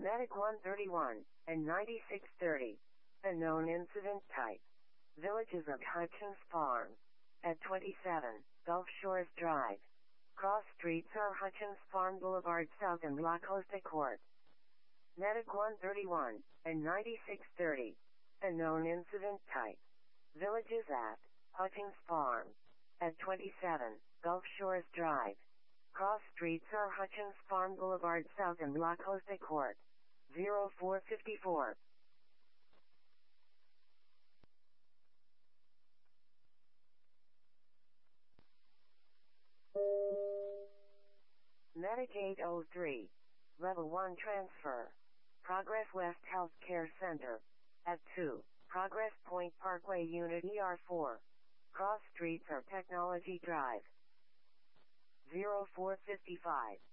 Medic 131 and 9630. Unknown incident type. Villages of Hutchins Farm. At 27, Gulf Shores Drive. Cross streets are Hutchins Farm Boulevard South and La Costa Court. Medic 131 and 9630. Unknown incident type. Villages at Hutchins Farm. At 27, Gulf Shores Drive. Cross streets are Hutchins Farm Boulevard South and La Costa Court. 0454. Medic 803. Level 1 transfer. Progress West Healthcare Center. At 2, Progress Point Parkway Unit ER4. Cross streets are Technology Drive. 0455.